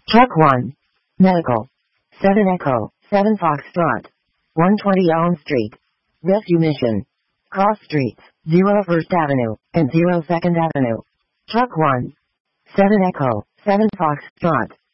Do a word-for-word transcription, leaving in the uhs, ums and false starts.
Truck one. Medical. seven Echo, seven Foxtrot. one twenty Elm Street. Rescue mission. Cross streets, zero First Avenue, and zero Second Avenue. Truck one. seven Echo, seven Foxtrot.